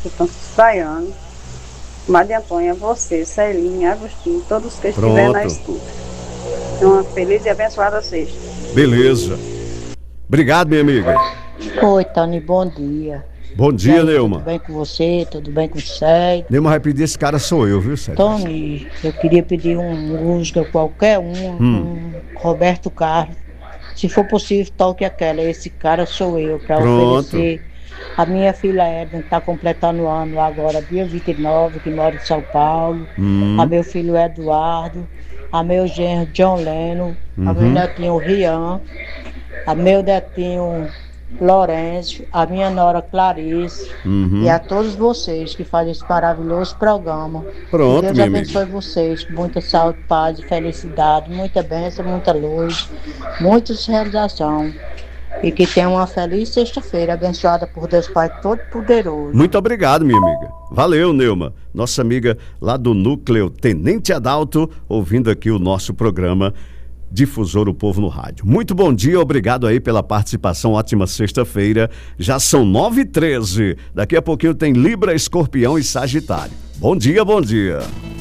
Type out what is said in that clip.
que estão se espraiando. Maria Antônia, você, Celinha, Agostinho, todos que estiverem na escuta. Uma feliz e abençoada sexta. Beleza. Obrigado, minha amiga. Oi, Tony, bom dia. Bom dia, Neuma. Tudo bem com você? Tudo bem com o Céio? Neuma vai pedir, esse cara sou eu, viu, Céio? Tony, eu queria pedir uma música qualquer um, Roberto Carlos. Se for possível, toque aquela. Esse cara sou eu, para oferecer. A minha filha Edna está completando o ano agora, dia 29, que mora em São Paulo. A meu filho Eduardo, a meu genro John Leno, a meu netinho Rian, a meu netinho Lourenço, a minha nora Clarice e a todos vocês que fazem esse maravilhoso programa. Pronto, Deus abençoe vocês com muita saúde, paz e felicidade, muita bênção, muita luz, muita realização. E que tenha uma feliz sexta-feira, abençoada por Deus Pai Todo-Poderoso. Muito obrigado, minha amiga. Valeu, Neuma. Nossa amiga lá do Núcleo Tenente Adalto, ouvindo aqui o nosso programa Difusor o Povo no Rádio. Muito bom dia, obrigado aí pela participação, ótima sexta-feira. Já são 9h13. Daqui a pouquinho tem Libra, Escorpião e Sagitário. Bom dia, bom dia.